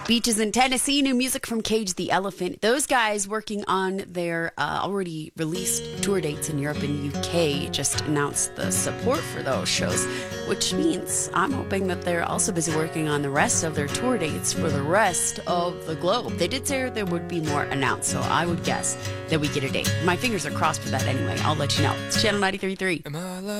Beaches in Tennessee, new music from Cage the Elephant. Those guys working on their already released tour dates in Europe and UK just announced the support for those shows, which means I'm hoping that they're also busy working on the rest of their tour dates for the rest of the globe. They did say there would be more announced, so I would guess that we get a date. My fingers are crossed for that anyway. I'll let you know. It's Channel 93.3.